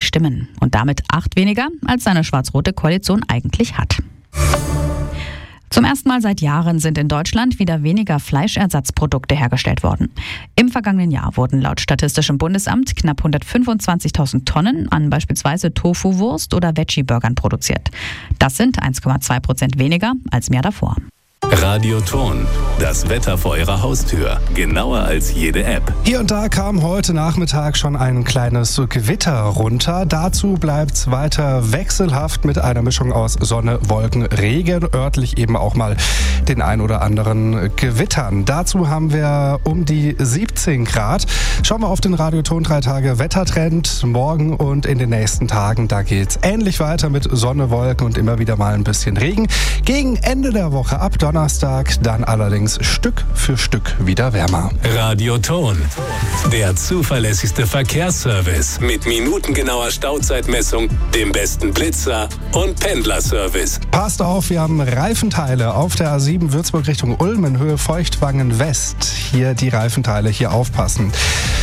Stimmen und damit 8 weniger, als seine schwarz-rote Koalition eigentlich hat. Zum ersten Mal seit Jahren sind in Deutschland wieder weniger Fleischersatzprodukte hergestellt worden. Im vergangenen Jahr wurden laut Statistischem Bundesamt knapp 125.000 Tonnen an beispielsweise Tofu-Wurst oder Veggie-Burgern produziert. Das sind 1,2% weniger als im Jahr davor. Radio Ton, das Wetter vor Ihrer Haustür. Genauer als jede App. Hier und da kam heute Nachmittag schon ein kleines Gewitter runter. Dazu bleibt es weiter wechselhaft mit einer Mischung aus Sonne, Wolken, Regen, örtlich eben auch mal den ein oder anderen Gewittern. Dazu haben wir um die 17 Grad. Schauen wir auf den Radio Ton 3 Tage Wettertrend. Morgen und in den nächsten Tagen, da geht's ähnlich weiter mit Sonne, Wolken und immer wieder mal ein bisschen Regen. Gegen Ende der Woche ab Donnerstag dann allerdings Stück für Stück wieder wärmer. Radio Ton, der zuverlässigste Verkehrsservice mit minutengenauer Stauzeitmessung, dem besten Blitzer und Pendlerservice. Passt auf, wir haben Reifenteile auf der A7 Würzburg Richtung Ulm in Höhe Feuchtwangen West. Hier die Reifenteile, hier aufpassen.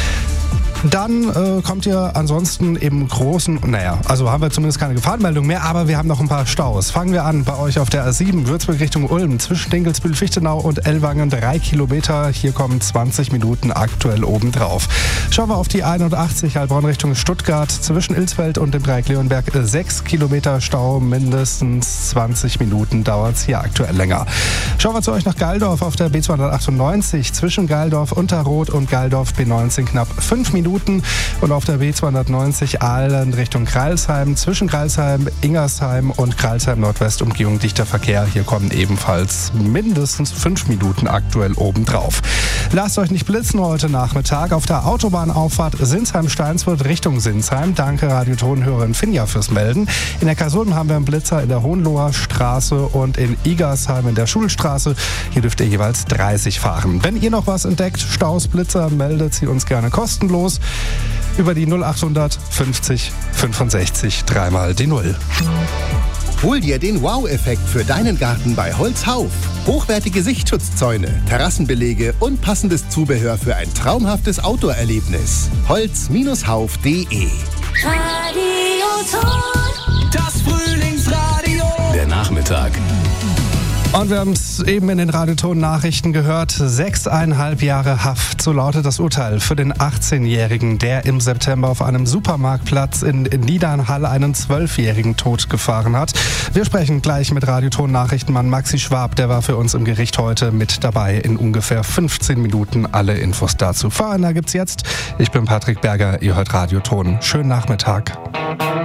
Dann kommt ihr ansonsten im Großen, also haben wir zumindest keine Gefahrenmeldung mehr, aber wir haben noch ein paar Staus. Fangen wir an bei euch auf der A7 Würzburg Richtung Ulm zwischen Dinkelsbühl, Fichtenau und Ellwangen 3 Kilometer. Hier kommen 20 Minuten aktuell obendrauf. Schauen wir auf die 81 Heilbronn Richtung Stuttgart zwischen Ilsfeld und dem Dreieck Leonberg 6 Kilometer Stau, mindestens 20 Minuten dauert es hier aktuell länger. Schauen wir zu euch nach Gaildorf auf der B298 zwischen Gaildorf Unterroth und Gaildorf B19 knapp 5 Minuten. Und auf der B290 Aalen Richtung Crailsheim zwischen Crailsheim, Ingersheim und Crailsheim Nordwest Umgehung dichter Verkehr. Hier kommen ebenfalls mindestens 5 Minuten aktuell obendrauf. Lasst euch nicht blitzen heute Nachmittag auf der Autobahnauffahrt Sinsheim-Steinsfurt Richtung Sinsheim. Danke Radio Ton-Hörerin Finja fürs Melden. In der Kasulm haben wir einen Blitzer in der Hohenloher Straße und in Igersheim in der Schulstraße. Hier dürft ihr jeweils 30 fahren. Wenn ihr noch was entdeckt, Staus, Blitzer, meldet sie uns gerne kostenlos über die 0800 50 65 3 die 0. Hol dir den Wow-Effekt für deinen Garten bei Holzhauf. Hochwertige Sichtschutzzäune, Terrassenbelege und passendes Zubehör für ein traumhaftes Outdoor-Erlebnis. Holz-hauf.de. Radio Ton. Das Frühlingsradio. Der Nachmittag. Und wir haben es eben in den Radioton-Nachrichten gehört, 6,5 Jahre Haft, so lautet das Urteil für den 18-Jährigen, der im September auf einem Supermarktplatz in Niedernhall einen 12-Jährigen totgefahren hat. Wir sprechen gleich mit Radioton-Nachrichtenmann Maxi Schwab, der war für uns im Gericht heute mit dabei. In ungefähr 15 Minuten alle Infos dazu. Vorhin gibt's jetzt. Ich bin Patrick Berger, ihr hört Radioton. Schönen Nachmittag.